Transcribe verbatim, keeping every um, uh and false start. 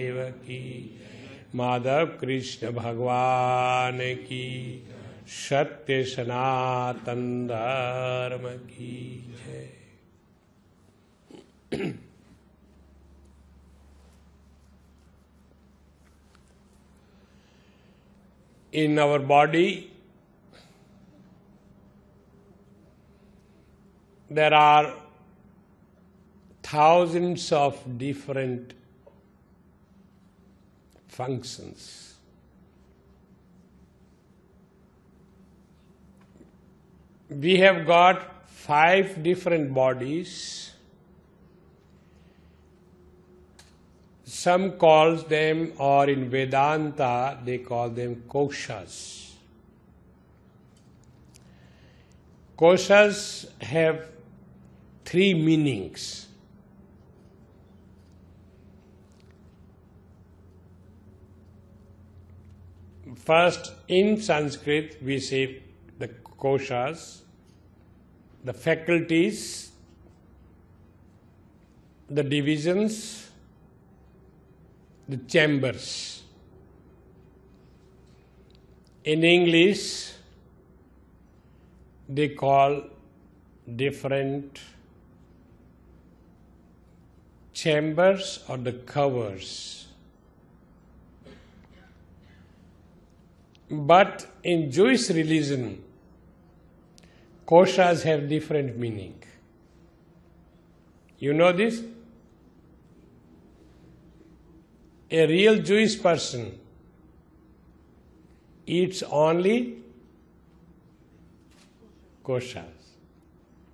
देव की, माधव कृष्ण भगवान की, सत्य सनातन धर्म की जय। In our body, there are thousands of different functions. We have got five different bodies. Some calls them, or in Vedanta they call them koshas. Koshas have three meanings. First, in Sanskrit we say the koshas, the faculties, the divisions, the chambers. In English, they call different chambers or the covers. But in Jewish religion, koshas have different meaning. You know this? A real Jewish person eats only koshas.